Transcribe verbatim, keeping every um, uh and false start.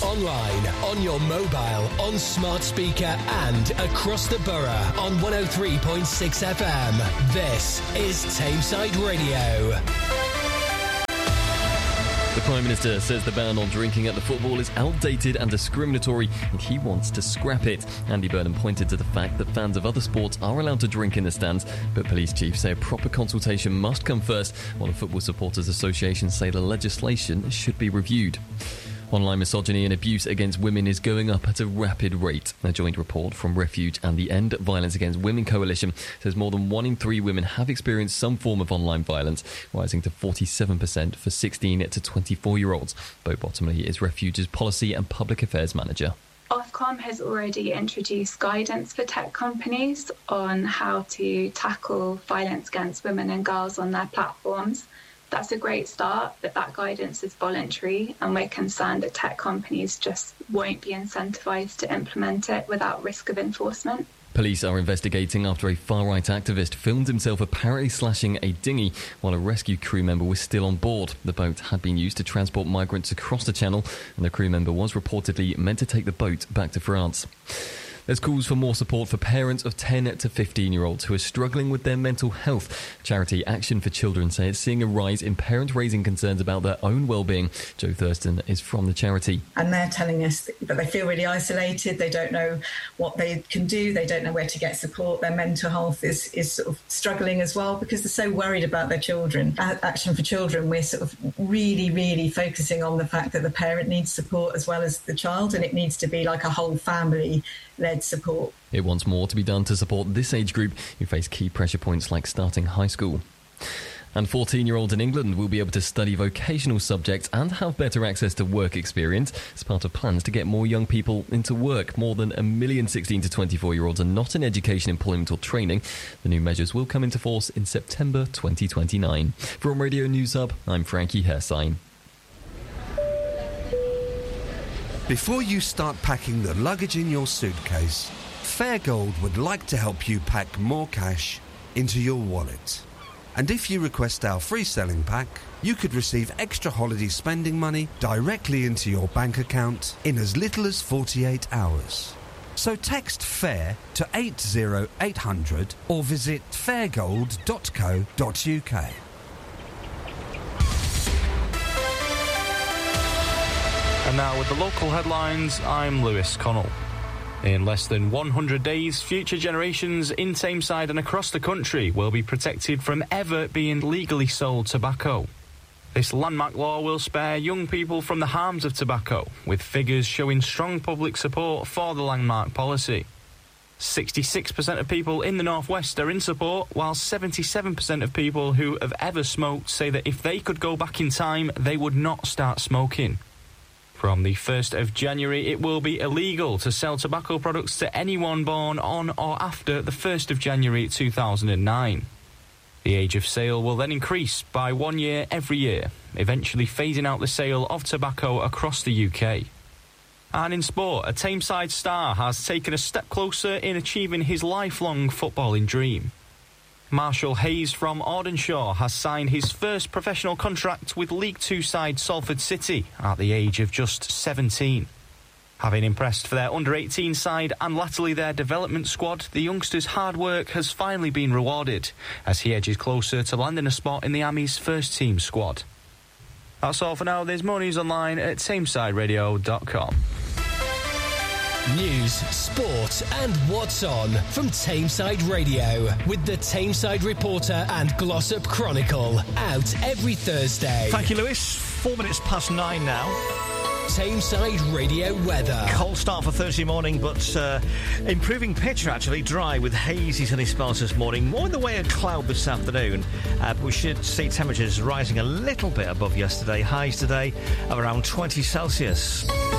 online, on your mobile, on smart speaker and across the borough on one oh three point six F M. This is Tameside Radio. The Prime Minister says the ban on drinking at the football is outdated and discriminatory, and he wants to scrap it. Andy Burnham pointed to the fact that fans of other sports are allowed to drink in the stands, but police chiefs say a proper consultation must come first, while the Football Supporters Association say the legislation should be reviewed. Online misogyny and abuse against women is going up at a rapid rate. A joint report from Refuge and the End Violence Against Women Coalition says more than one in three women have experienced some form of online violence, rising to forty-seven percent for sixteen to twenty-four-year-olds. Bo Bottomley is Refuge's Policy and Public Affairs Manager. Ofcom has already introduced guidance for tech companies on how to tackle violence against women and girls on their platforms. That's a great start, but that guidance is voluntary, and we're concerned that tech companies just won't be incentivised to implement it without risk of enforcement. Police are investigating after a far-right activist filmed himself apparently slashing a dinghy while a rescue crew member was still on board. The boat had been used to transport migrants across the channel, and the crew member was reportedly meant to take the boat back to France. There's calls for more support for parents of ten to fifteen-year-olds who are struggling with their mental health. Charity Action for Children say it's seeing a rise in parents raising concerns about their own well-being. Jo Thurston is from the charity. And they're telling us that they feel really isolated, they don't know what they can do, they don't know where to get support, their mental health is, is sort of struggling as well because they're so worried about their children. At Action for Children, we're sort of really, really focusing on the fact that the parent needs support as well as the child, and it needs to be like a whole family led support. It wants more to be done to support this age group who face key pressure points like starting high school. And fourteen-year-olds in England will be able to study vocational subjects and have better access to work experience as part of plans to get more young people into work. More than a million sixteen to twenty-four-year-olds are not in education, employment or training. The new measures will come into force in September twenty twenty-nine. From Radio News Hub, I'm Frankie Hersign. Before you start packing the luggage in your suitcase, Fairgold would like to help you pack more cash into your wallet. And if you request our free selling pack, you could receive extra holiday spending money directly into your bank account in as little as forty-eight hours. So text FAIR to eight zero eight hundred or visit fairgold dot co dot uk. And now with the local headlines, I'm Lewis Connell. In less than one hundred days, future generations in Tameside and across the country will be protected from ever being legally sold tobacco. This landmark law will spare young people from the harms of tobacco, with figures showing strong public support for the landmark policy. sixty-six percent of people in the North West are in support, while seventy-seven percent of people who have ever smoked say that if they could go back in time, they would not start smoking. From the first of January, it will be illegal to sell tobacco products to anyone born on or after the first of January two thousand nine. The age of sale will then increase by one year every year, eventually phasing out the sale of tobacco across the U K. And in sport, a Tameside star has taken a step closer in achieving his lifelong footballing dream. Marshall Hayes from Audenshaw has signed his first professional contract with League Two side Salford City at the age of just seventeen. Having impressed for their under eighteen side and latterly their development squad, the youngster's hard work has finally been rewarded as he edges closer to landing a spot in the Army's first team squad. That's all for now. There's more news online at tameside radio dot com. News, sport and what's on from Tameside Radio with the Tameside Reporter and Glossop Chronicle, out every Thursday. Thank you, Lewis. Four minutes past nine now. Tameside Radio weather. Cold start for Thursday morning, but uh, improving picture actually, dry with hazy sunny spells this morning. More in the way of cloud this afternoon, uh, but we should see temperatures rising a little bit above yesterday. Highs today of around twenty Celsius.